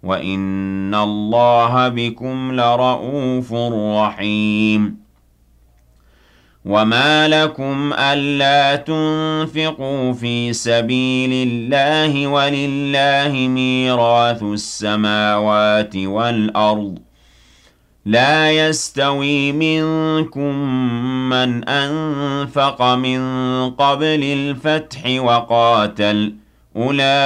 وَإِنَّ اللَّهَ بِكُمْ لَرَءُوفٌ رَحِيمٌ وَمَا لَكُمْ أَلَّا تُنفِقُوا فِي سَبِيلِ اللَّهِ وَلِلَّهِ مِيرَاثُ السَّمَاوَاتِ وَالْأَرْضِ ۚ لَا يَسْتَوِي مِنكُم مَّنْ أَنفَقَ مِن قَبْلِ الْفَتْحِ وَقَاتَلَ ۚ أُولَٰئِكَ